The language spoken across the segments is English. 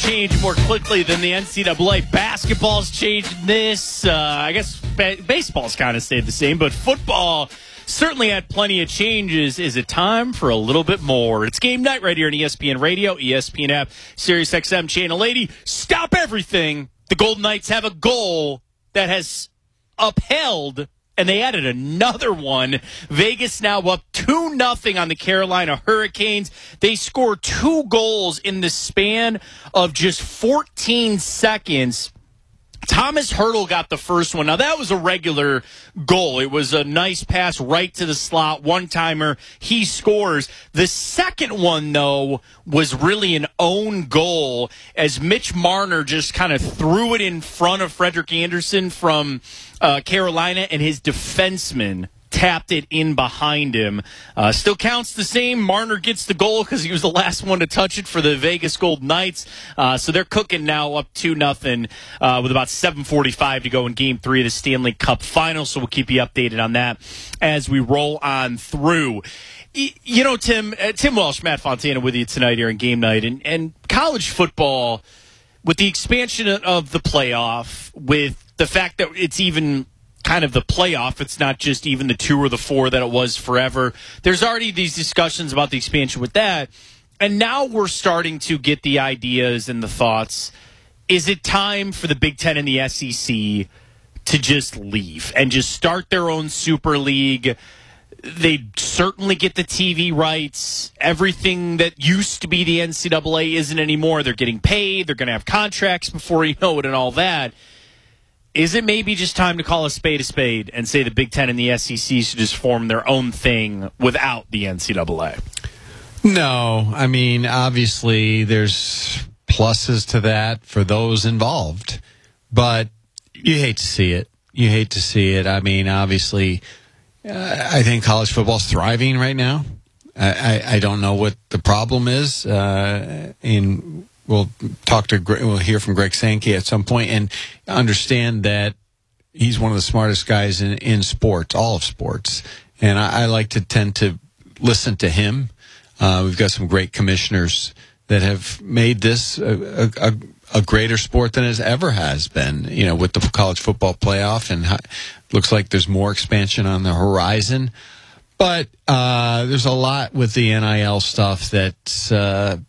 change more quickly than the NCAA. Basketball's changed this. I guess baseball's kind of stayed the same, but football certainly had plenty of changes. Is it time for a little bit more? It's game night right here on ESPN Radio, ESPN app, Sirius XM Channel 80. Stop everything. The Golden Knights have a goal that has upheld, and they added another one. Vegas now up 2-0 on the Carolina Hurricanes. They scored 2 goals in the span of just 14 seconds. Thomas Hertl got the first one. Now, that was a regular goal. It was a nice pass right to the slot, one-timer. He scores. The second one, though, was really an own goal as Mitch Marner just kind of threw it in front of Frederik Andersen from Carolina, and his defenseman tapped it in behind him. Still counts the same. Marner gets the goal because he was the last one to touch it for the Vegas Golden Knights. So they're cooking now up 2-0 with about 7:45 to go in Game 3 of the Stanley Cup Final. So we'll keep you updated on that as we roll on through. You know, Tim Welsh, Matt Fontana with you tonight here in Game Night. And college football, with the expansion of the playoff, with the fact that it's even kind of the playoff, it's not just even the 2 or the 4 that it was forever. There's already these discussions about the expansion with that. And now we're starting to get the ideas and the thoughts. Is it time for the Big Ten and the SEC to just leave and just start their own Super League? They certainly get the TV rights. Everything that used to be the NCAA isn't anymore. They're getting paid. They're going to have contracts before you know it and all that. Is it maybe just time to call a spade and say the Big Ten and the SEC should just form their own thing without the NCAA? No. I mean, obviously, there's pluses to that for those involved. But you hate to see it. I mean, obviously, I think college football's thriving right now. I don't know what the problem is. We'll hear from Greg Sankey at some point and understand that he's one of the smartest guys in sports, all of sports. And I like to tend to listen to him. We've got some great commissioners that have made this a greater sport than it ever has been, you know, with the college football playoff. And looks like there's more expansion on the horizon. But there's a lot with the NIL stuff that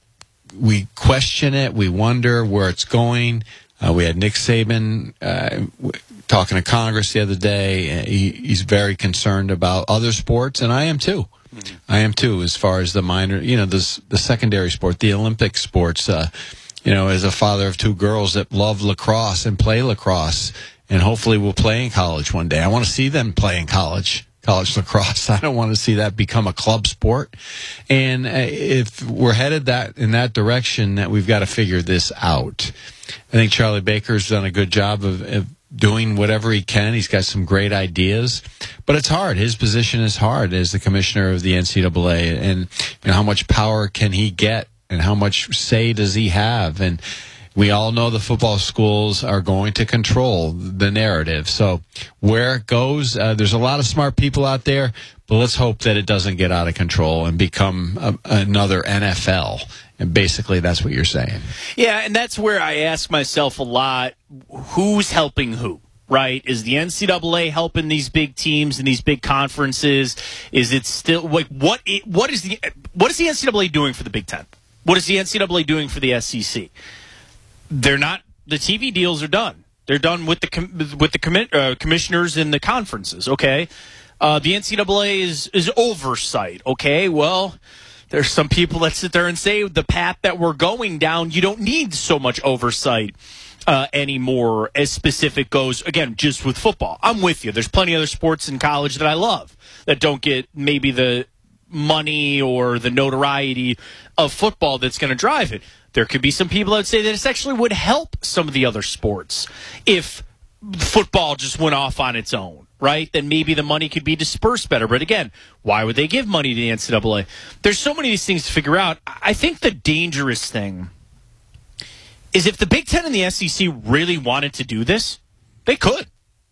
we question it. We wonder where it's going. We had Nick Saban talking to Congress the other day. He's very concerned about other sports, and I am too. I am too, as far as the minor, you know, the secondary sport, the Olympic sports. You know, as a father of 2 girls that love lacrosse and play lacrosse, and hopefully will play in college one day. I want to see them play in college lacrosse. I don't want to see that become a club sport. And if we're headed in that direction, that we've got to figure this out. I think Charlie Baker's done a good job of doing whatever he can. He's got some great ideas, but it's hard. His position is hard as the commissioner of the NCAA, and you know, how much power can he get, and how much say does he have? And we all know the football schools are going to control the narrative. So where it goes, there's a lot of smart people out there, but let's hope that it doesn't get out of control and become another NFL. And basically, that's what you're saying. Yeah, and that's where I ask myself a lot, who's helping who? Right? Is the NCAA helping these big teams and these big conferences? Is it still like what is the NCAA doing for the Big Ten? What is the NCAA doing for the SEC? They're not. The TV deals are done. They're done with the commissioners and the conferences. Okay, the NCAA is oversight. Okay, well, there's some people that sit there and say the path that we're going down, you don't need so much oversight anymore as specific goes. Again, just with football, I'm with you. There's plenty of other sports in college that I love that don't get maybe the money or the notoriety of football that's going to drive it. There could be some people that would say that this actually would help some of the other sports if football just went off on its own, right? Then maybe the money could be dispersed better. But again, why would they give money to the NCAA? There's so many of these things to figure out. I think the dangerous thing is if the Big Ten and the SEC really wanted to do this, they could.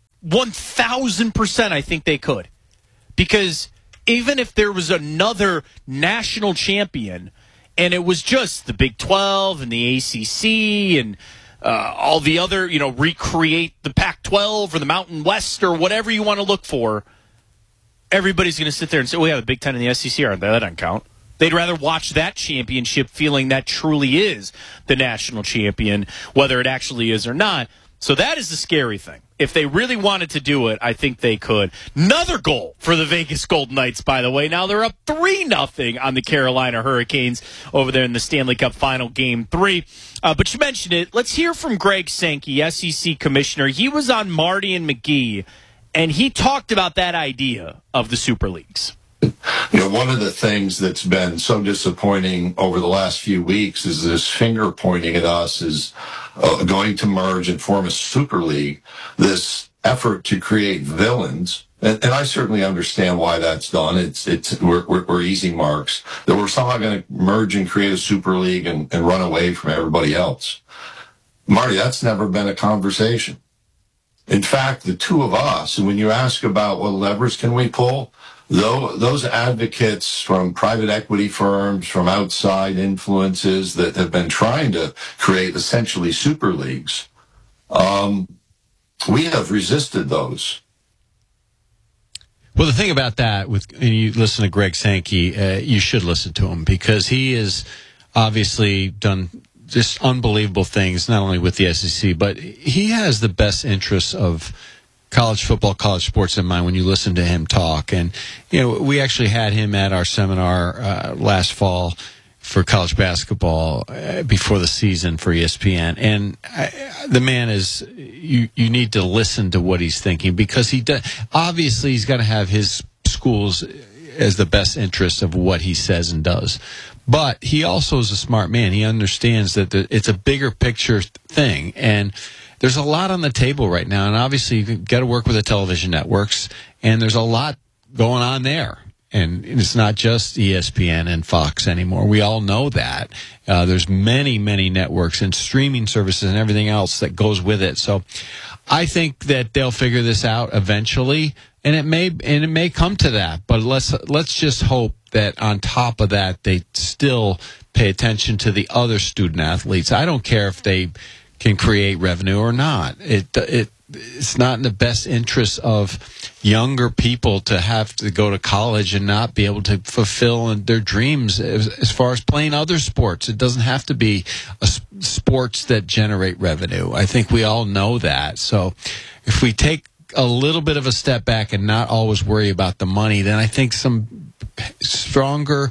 1,000% I think they could. Because even if there was another national champion And it was just the Big 12 and the ACC and all the other, recreate the Pac-12 or the Mountain West or whatever you want to look for. Everybody's going to sit there and say, well, yeah, the Big Ten and the SEC aren't there. That doesn't count. They'd rather watch that championship feeling that truly is the national champion, whether it actually is or not. So that is the scary thing. If they really wanted to do it, I think they could. Another goal for the Vegas Golden Knights, by the way. Now they're up 3-0 on the Carolina Hurricanes over there in the Stanley Cup Final Game 3. But you mentioned it. Let's hear from Greg Sankey, SEC Commissioner. He was on Marty and McGee, and he talked about that idea of the Super Leagues. One of the things that's been so disappointing over the last few weeks is this finger pointing at us is going to merge and form a super league, this effort to create villains. And I certainly understand why that's done. We're easy marks that we're somehow going to merge and create a super league and run away from everybody else. Marty, that's never been a conversation. In fact, the two of us, and when you ask about what levers can we pull, those advocates from private equity firms, from outside influences that have been trying to create essentially super leagues, we have resisted those. Well, the thing about that, and you listen to Greg Sankey, you should listen to him because he has obviously done just unbelievable things, not only with the SEC, but he has the best interests of college football, college sports in mind when you listen to him talk. And, we actually had him at our seminar last fall for college basketball before the season for ESPN. And the man is, you need to listen to what he's thinking because obviously he's got to have his schools as the best interest of what he says and does. But he also is a smart man. He understands that it's a bigger picture thing. And there's a lot on the table right now, and obviously you've got to work with the television networks, and there's a lot going on there. And it's not just ESPN and Fox anymore. We all know that. There's many, many networks and streaming services and everything else that goes with it. So I think that they'll figure this out eventually, and it may come to that. But let's just hope that on top of that, they still pay attention to the other student athletes. I don't care if they can create revenue or not. It's not in the best interest of younger people to have to go to college and not be able to fulfill their dreams as far as playing other sports. It doesn't have to be sports that generate revenue. I think we all know that. So if we take a little bit of a step back and not always worry about the money, then I think some stronger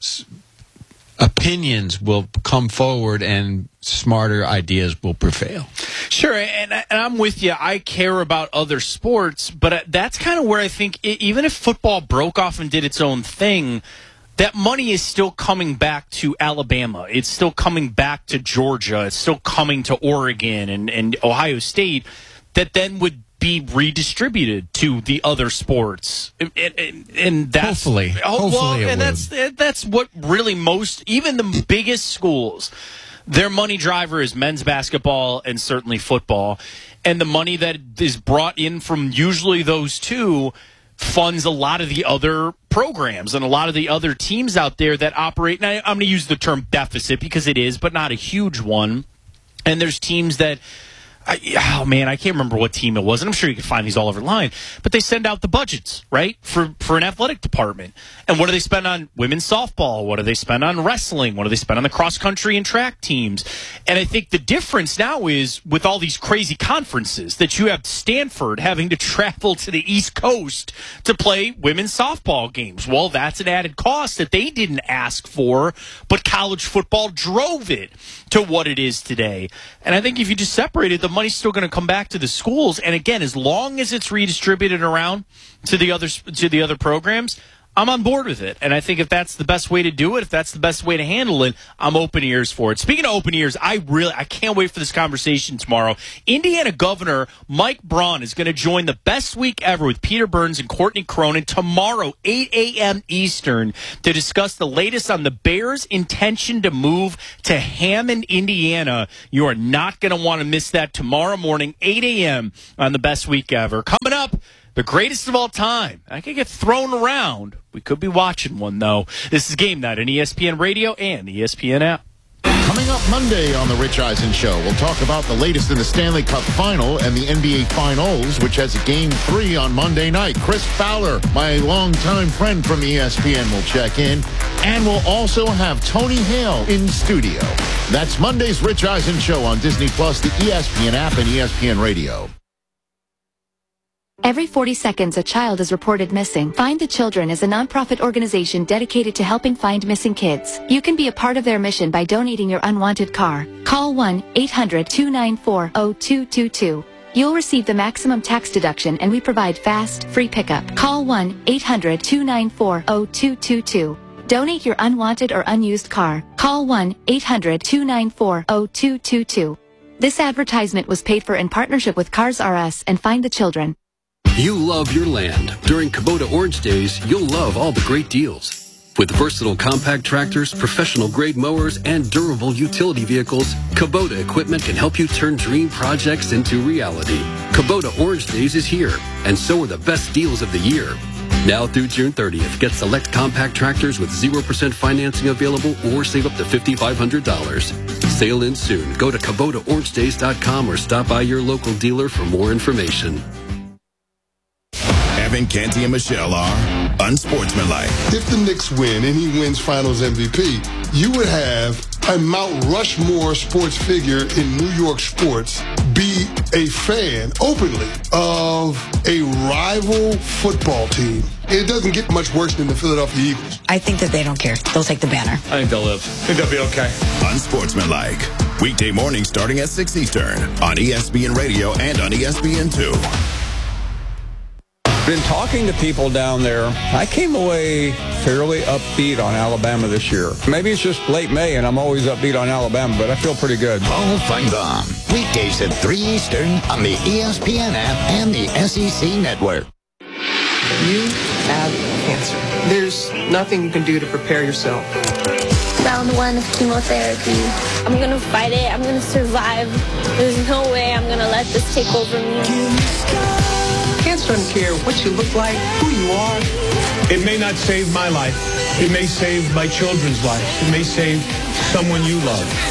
opinions will come forward and smarter ideas will prevail. Sure, and I'm with you. I care about other sports, but that's kind of where I think even if football broke off and did its own thing, that money is still coming back to Alabama. It's still coming back to Georgia. It's still coming to Oregon and Ohio State that then would be redistributed to the other sports, and that's hopefully and that's what really most, even the biggest schools, their money driver is men's basketball and certainly football, and the money that is brought in from usually those two funds a lot of the other programs and a lot of the other teams out there that operate. And I'm going to use the term deficit because it is, but not a huge one. And there's teams that. I can't remember what team it was, and I'm sure you can find these all over the line, but they send out the budgets, right, for an athletic department. And what do they spend on women's softball? What do they spend on wrestling? What do they spend on the cross-country and track teams? And I think the difference now is with all these crazy conferences that you have Stanford having to travel to the East Coast to play women's softball games. Well, that's an added cost that they didn't ask for, but college football drove it to what it is today. And I think if you just separated, the money's still going to come back to the schools. And again, as long as it's redistributed around to the other programs, I'm on board with it. And I think if that's the best way to do it, if that's the best way to handle it, I'm open ears for it. Speaking of open ears, I can't wait for this conversation tomorrow. Indiana Governor Mike Braun is going to join the Best Week Ever with Peter Burns and Courtney Cronin tomorrow, 8 a.m. Eastern, to discuss the latest on the Bears' intention to move to Hammond, Indiana. You are not going to want to miss that tomorrow morning, 8 a.m. on the Best Week Ever. Coming up, The greatest of all time. I could get thrown around. We could be watching one, though. This is Game Night on ESPN Radio and the ESPN app. Coming up Monday on The Rich Eisen Show, we'll talk about the latest in the Stanley Cup Final and the NBA Finals, which has a Game 3 on Monday night. Chris Fowler, my longtime friend from ESPN, will check in. And we'll also have Tony Hale in studio. That's Monday's Rich Eisen Show on Disney+, the ESPN app, and ESPN Radio. Every 40 seconds, a child is reported missing. Find the Children is a nonprofit organization dedicated to helping find missing kids. You can be a part of their mission by donating your unwanted car. Call 1-800-294-0222. You'll receive the maximum tax deduction, and we provide fast, free pickup. Call 1-800-294-0222. Donate your unwanted or unused car. Call 1-800-294-0222. This advertisement was paid for in partnership with Cars R Us and Find the Children. You love your land. During Kubota Orange Days, you'll love all the great deals. With versatile compact tractors, professional-grade mowers, and durable utility vehicles, Kubota equipment can help you turn dream projects into reality. Kubota Orange Days is here, and so are the best deals of the year. Now through June 30th, get select compact tractors with 0% financing available or save up to $5,500. Sale ends soon. Go to KubotaOrangeDays.com or stop by your local dealer for more information. Evan, Canty, and Michelle are unsportsmanlike. If the Knicks win and he wins Finals MVP, you would have a Mount Rushmore sports figure in New York sports be a fan openly of a rival football team. It doesn't get much worse than the Philadelphia Eagles. I think that they don't care. They'll take the banner. I think they'll live. I think they'll be okay. Unsportsmanlike. Weekday mornings starting at 6 Eastern on ESPN Radio and on ESPN2. Been talking to people down there. I came away fairly upbeat on Alabama this year. Maybe it's just late May and I'm always upbeat on Alabama, but I feel pretty good. Paul Feinbaum, weekdays at 3 Eastern on the ESPN app and the SEC network. You have cancer. There's nothing you can do to prepare yourself. Round 1 of chemotherapy. I'm gonna fight it. I'm gonna survive. There's no way I'm gonna let this take over me. Cancer doesn't care what you look like, who you are. It may not save my life. It may save my children's lives. It may save someone you love.